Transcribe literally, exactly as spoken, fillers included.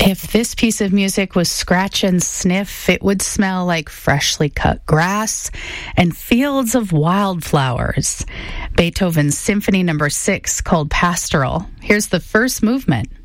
If this piece of music was scratch and sniff, it would smell like freshly cut grass and fields of wildflowers. Beethoven's Symphony Number Six, called Pastoral. Here's the first movement.